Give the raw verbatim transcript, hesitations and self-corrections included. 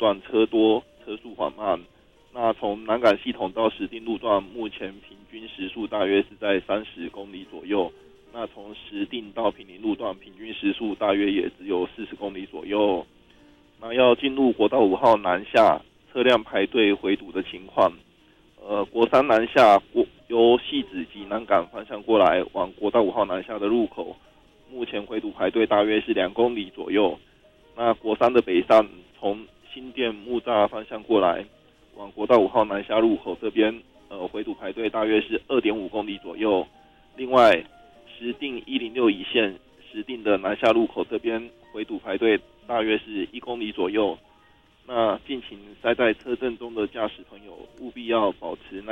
段车多车速缓慢。那从南港系统到石碇路段，目前平均时速大约是在三十公里左右。那从石碇到平林路段，平均时速大约也只有四十公里左右。那要进入国道五号南下，车辆排队回堵的情况，呃，国三南下国由汐止及南港方向过来往国道五号南下的入口，目前回堵排队大约是两公里左右。那国三的北上，从新店木栅方向过来往国道五号南下入口这边，呃，回堵排队大约是二点五公里左右。另外，石碇一零六一线石碇的南下入口这边回堵排队大约是一公里左右。那敬请塞在车阵中的驾驶朋友务必要保持耐